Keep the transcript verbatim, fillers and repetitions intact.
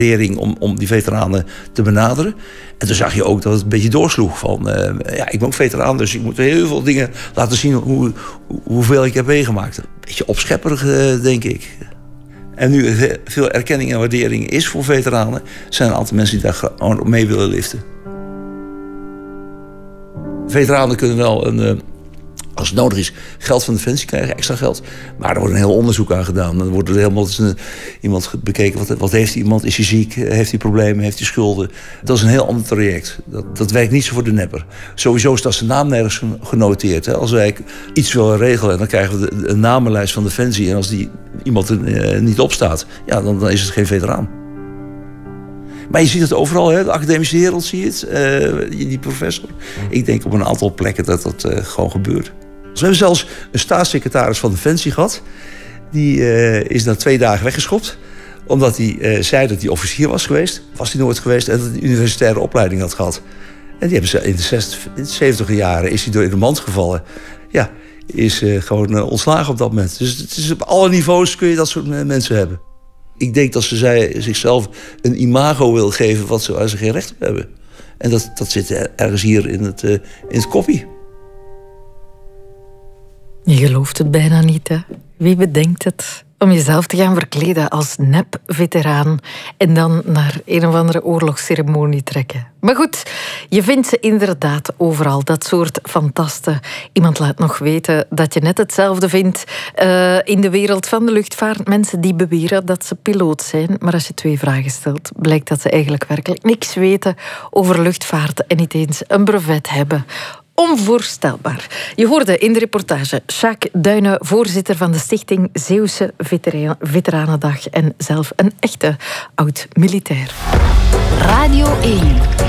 waardering om, om die veteranen te benaderen. En toen zag je ook dat het een beetje doorsloeg van... Uh, ja, ik ben ook veteraan, dus ik moet heel veel dingen laten zien hoe, hoeveel ik heb meegemaakt. Een beetje opschepperig, uh, denk ik. En nu veel erkenning en waardering is voor veteranen... zijn een aantal mensen die daar gewoon op mee willen liften. Veteranen kunnen wel, een, uh, als het nodig is, geld van Defensie krijgen, extra geld. Maar er wordt een heel onderzoek aan gedaan. Dan wordt er helemaal een, iemand bekeken, wat, wat heeft iemand? Is hij ziek? Heeft hij problemen? Heeft hij schulden? Dat is een heel ander traject. Dat, dat werkt niet zo voor de nepper. Sowieso staat zijn naam nergens genoteerd. Hè. Als wij iets willen regelen, dan krijgen we de, een namenlijst van Defensie. En als die iemand er uh, niet op staat, ja, dan, dan is het geen veteraan. Maar je ziet het overal, hè? De academische wereld zie je het, uh, die professor. Ik denk op een aantal plekken dat dat uh, gewoon gebeurt. Dus we hebben zelfs een staatssecretaris van Defensie gehad. Die uh, is na twee dagen weggeschopt. Omdat hij uh, zei dat hij officier was geweest. Was hij nooit geweest en dat hij een universitaire opleiding had gehad. En die hebben ze in de zestig, in de zeventig jaren is hij door in de mand gevallen. Ja, is uh, gewoon uh, ontslagen op dat moment. Dus het is op alle niveaus kun je dat soort mensen hebben. Ik denk dat ze zij, zichzelf een imago wil geven wat ze, waar ze geen recht op hebben. En dat, dat zit ergens hier in het, uh, in het koppie. Je gelooft het bijna niet, hè? Wie bedenkt het? Om jezelf te gaan verkleden als nep-veteraan en dan naar een of andere oorlogsceremonie trekken. Maar goed, je vindt ze inderdaad overal, dat soort fantasten. Iemand laat nog weten dat je net hetzelfde vindt uh, in de wereld van de luchtvaart. Mensen die beweren dat ze piloot zijn, maar als je twee vragen stelt, blijkt dat ze eigenlijk werkelijk niks weten over luchtvaart en niet eens een brevet hebben. Onvoorstelbaar. Je hoorde in de reportage Jacques Duinen, voorzitter van de stichting Zeeuwse Veteranendag en zelf een echte oud-militair. Radio één.